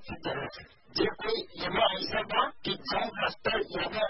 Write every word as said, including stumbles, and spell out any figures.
सिद्ध है। जे कोई एवं ऐसा था कि जो वस्त्र एवं